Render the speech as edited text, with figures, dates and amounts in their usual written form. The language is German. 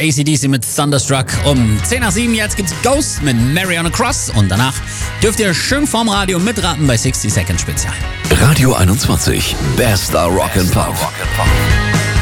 AC/DC mit Thunderstruck. Um 10 nach 7 jetzt gibt's Ghost mit Mary on a Cross. Und danach dürft ihr schön vorm Radio mitraten bei 60 Second Spezial. Radio 21, bester Rock'n'Pop.